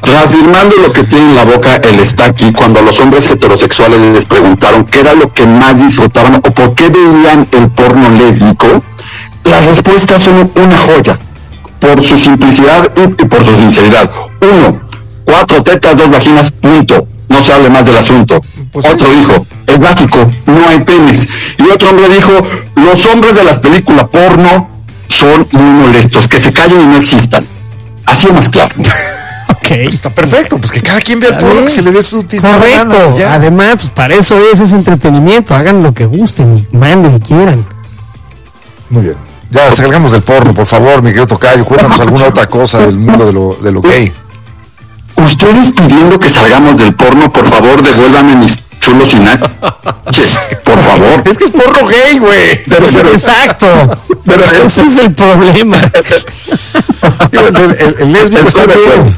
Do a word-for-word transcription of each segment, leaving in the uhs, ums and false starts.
Reafirmando lo que tiene en la boca el está aquí, cuando a los hombres heterosexuales les preguntaron qué era lo que más disfrutaban o por qué veían el porno lésbico, las respuestas son una joya, por su simplicidad y, y por su sinceridad. Uno, cuatro tetas, dos vaginas, punto. No se hable más del asunto. Pues otro sí. Dijo, es básico, no hay penes. Y otro hombre dijo, los hombres de las películas porno son muy molestos, que se callen y no existan. Así es más claro. Ok. Está perfecto, pues que cada quien vea todo lo que se le dé su tisna. Correcto. Gana, además, pues para eso es, es entretenimiento. Hagan lo que gusten y manden y quieran. Muy bien. Ya salgamos del porno, por favor, mi querido Tocayo. Cuéntanos alguna otra cosa del mundo de lo, de lo gay. Ustedes pidiendo que salgamos del porno, por favor, devuélvanme mis chulos y nac. Por favor. Es que es porno gay, güey. Pero, pero, exacto. Pero ese es el problema. el, el, el, el lésbico está bien.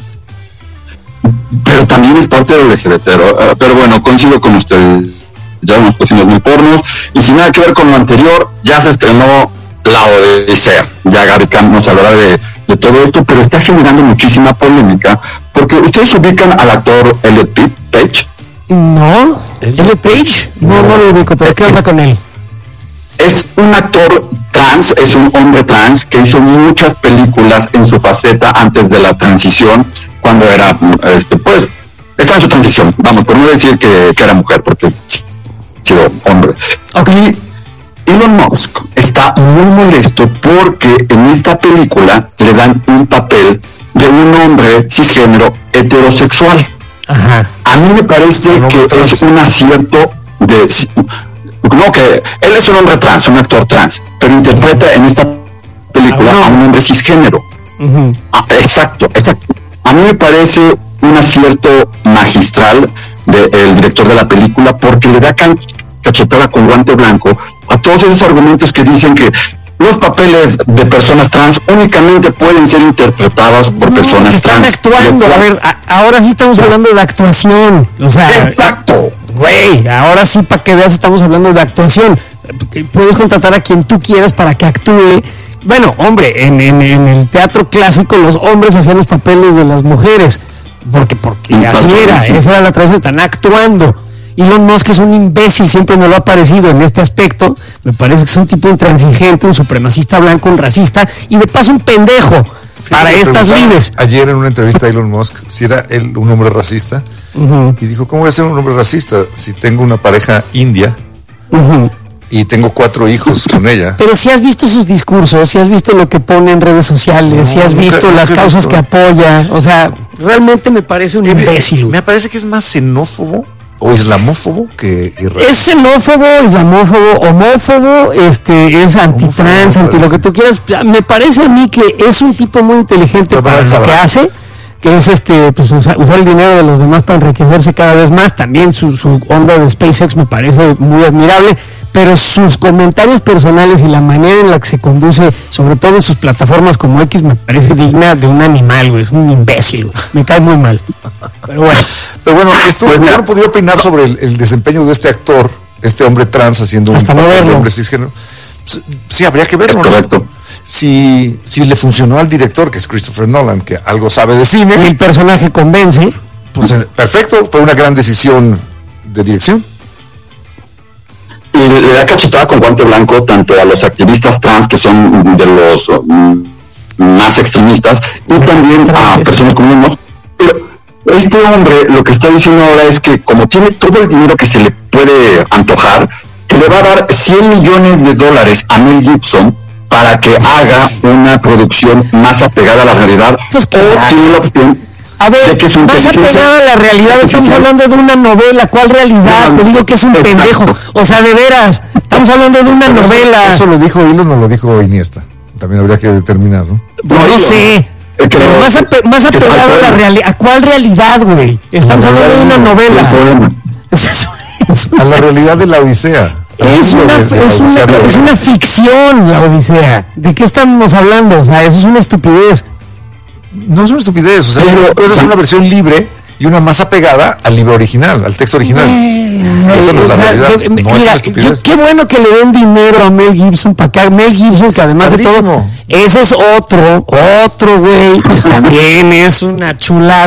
Pero también es parte del L G B T. Pero bueno, coincido con ustedes. Ya nos pusimos muy pornos. Y sin nada que ver con lo anterior, ya se estrenó La Odisea. Ya Gaby Khan nos hablará de, de todo esto, pero está generando muchísima polémica, porque ustedes ubican al actor Elliot Page. No, Elliot Page, no, no lo ubico, pero ¿qué onda con él? Es un actor trans, es un hombre trans que hizo muchas películas en su faceta antes de la transición, cuando era, este, pues, está en su transición, vamos, por no decir que, que era mujer, porque ha sido hombre. Okay. Y Elon Musk está muy molesto porque en esta película le dan un papel de un hombre cisgénero heterosexual. Ajá. A mí me parece no, que trans. Es un acierto de... No, que él es un hombre trans, un actor trans, pero interpreta en esta película uh-huh. a un hombre cisgénero. Uh-huh. Ah, exacto, exacto. A mí me parece un acierto magistral del de, director de la película, porque le da can, cachetada con guante blanco a todos esos argumentos que dicen que los papeles de personas trans únicamente pueden ser interpretados por no, personas están trans. Actuando, a ver, a, ahora sí estamos hablando de actuación. O sea, exacto. Güey, ahora sí, para que veas, estamos hablando de actuación. Puedes contratar a quien tú quieras para que actúe. Bueno, hombre, en, en, en el teatro clásico los hombres hacían los papeles de las mujeres, porque porque así era, esa era la tradición, están actuando. Elon Musk es un imbécil, siempre me lo ha parecido en este aspecto. Me parece que es un tipo intransigente, un supremacista blanco, un racista y de paso un pendejo para estas lides. Ayer en una entrevista a Elon Musk si era él un hombre racista, uh-huh. y dijo, ¿cómo voy a ser un hombre racista si tengo una pareja india? Uh-huh. Y tengo cuatro hijos con ella. Pero si has visto sus discursos, si has visto lo que pone en redes sociales, no, si has visto nunca, las nunca causas visto. Que apoya, o sea, realmente me parece un imbécil. Me parece que es más xenófobo o islamófobo que irracional. Es xenófobo, islamófobo, homófobo, este, es antitrans, anti lo que tú quieras. Me parece a mí que es un tipo muy inteligente pero para lo que hace, que es este, pues usar, usar el dinero de los demás para enriquecerse cada vez más. También su, su onda de SpaceX me parece muy admirable, pero sus comentarios personales y la manera en la que se conduce, sobre todo en sus plataformas como X, me parece digna de un animal, güey. Es un imbécil, güey. Me cae muy mal. Pero bueno. Pero bueno, esto pues, yo no podría opinar sobre el, el desempeño de este actor, este hombre trans haciendo hasta un no verlo. Hombre cisgénero. Pues, sí, habría que verlo. Es correcto. ¿No? Si, si le funcionó al director, que es Christopher Nolan, que algo sabe de cine. Y el personaje convence. Pues perfecto, fue una gran decisión de dirección. Y le da cachetada con guante blanco tanto a los activistas trans, que son de los um, más extremistas, y también a personas como nosotros. Pero este hombre lo que está diciendo ahora es que como tiene todo el dinero que se le puede antojar, que le va a dar cien millones de dólares a Mel Gibson para que haga una producción más apegada a la realidad, pues o tiene la opción a ver, de que su más apegada a la realidad. Estamos hablando de una novela. ¿Cuál realidad? Te digo que es un exacto. pendejo. O sea, de veras, estamos hablando de una pero novela. Eso, eso lo dijo Hilo, no lo dijo Iniesta. También habría que determinar, ¿no? No, no sé. Pero no, más, ape, más apegado a la realidad. ¿A cuál realidad, güey? Estamos la hablando de una novela. A la realidad de la Odisea. Es una, es, una, es una ficción, la Odisea. ¿De qué estamos hablando? O sea, eso es una estupidez. No es una estupidez, o sea, pero, es una versión libre y una más apegada al libro original, al texto original. Eh, Eso no es la o sea, realidad, que, no mira, es una estupidez. Qué bueno que le den dinero a Mel Gibson para acá. Mel Gibson, que además Padrísimo. de todo, ese es otro, otro güey, también es una chulada.